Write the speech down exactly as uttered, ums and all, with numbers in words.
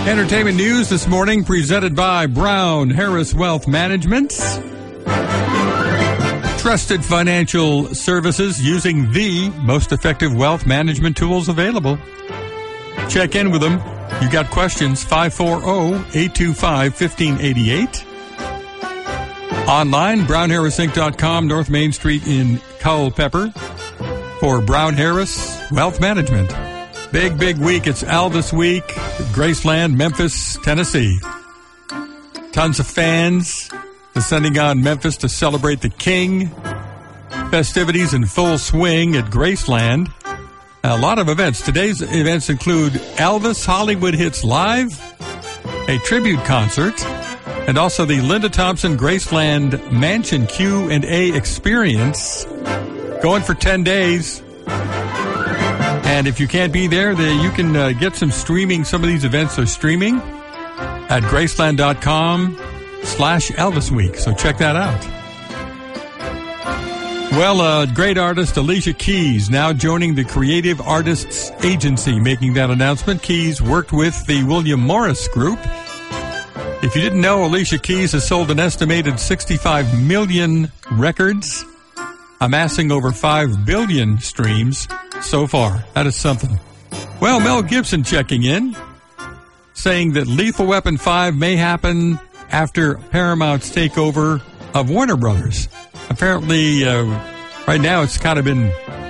Entertainment news this morning presented by Brown Harris Wealth Management. Trusted financial services using the most effective wealth management tools available. Check in with them. You got questions, five four zero, eight two five, one five eight eight. Online, brown harris inc dot com, North Main Street in Culpeper for Brown Harris Wealth Management. Big, big week. It's Elvis Week, Graceland, Memphis, Tennessee. Tons of fans descending on Memphis to celebrate the King. Festivities in full swing at Graceland. A lot of events. Today's events include Elvis Hollywood Hits Live, a tribute concert, and also the Linda Thompson Graceland Mansion Q and A experience. Going for ten days. And if you can't be there, the, you can uh, get some streaming. Some of these events are streaming at graceland.com slash Elvis Week. So check that out. Well, uh, great artist Alicia Keys now joining the Creative Artists Agency, making that announcement. Keys worked with the William Morris Group. If you didn't know, Alicia Keys has sold an estimated sixty-five million records, amassing over five billion streams so far. That is something. Well, Mel Gibson checking in, saying that Lethal Weapon five may happen after Paramount's takeover of Warner Brothers. Apparently, uh, right now it's kind of been